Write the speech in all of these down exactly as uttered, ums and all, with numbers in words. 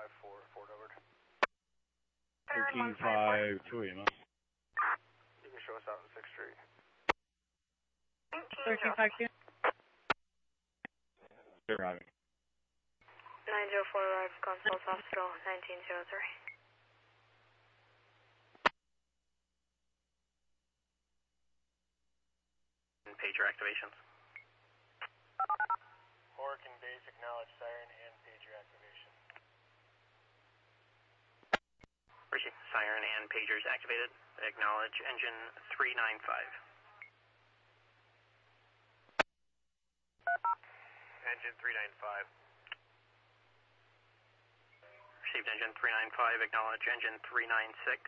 five four, Fort Edward. thirteen five two, you know. You can show us out in sixth Street. thirteen five two. They're driving. nine zero four arrived, Consul's Hospital, nineteen zero three. Pager activations. Oregon base, acknowledge siren and pager activation. Richie, siren and pagers activated. Acknowledge engine three nine five. Engine three nine five. Received engine three nine five, acknowledge engine three nine six.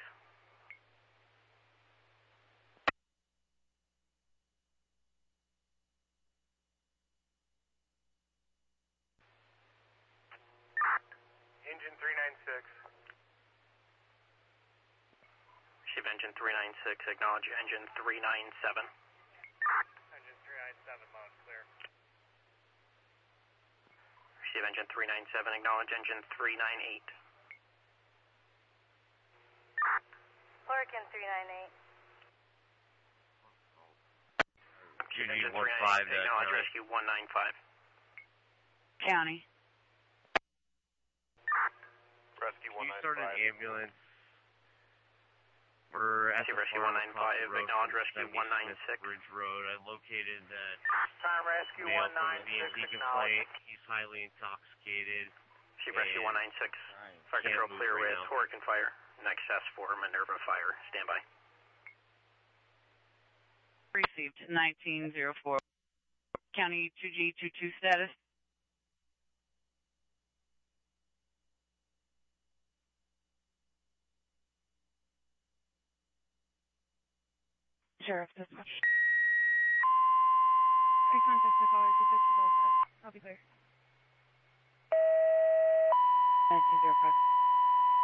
Engine three nine six. Receive engine three nine six, acknowledge engine three nine seven. Engine three nine seven, mount clear. Receive engine three nine seven, acknowledge engine three nine eight. Oregon three nine eight. Engine three nine eight, acknowledge rescue one nine five. County. Rescue one nine five. You start an ambulance. We're at the Rescue one nine five, acknowledge rescue one nine six. Bridge Road. I located that Time rescue male one nine from the six, B M C acknowledge. complaint. He's highly intoxicated. Receive rescue one nine six. Fire control clear with Hurricane Fire. Next S for Minerva Fire. Standby. Received nineteen zero four. County two G two two status. Sheriff, this much. I contact the caller, two fifty, I'll be clear. nine two zero five.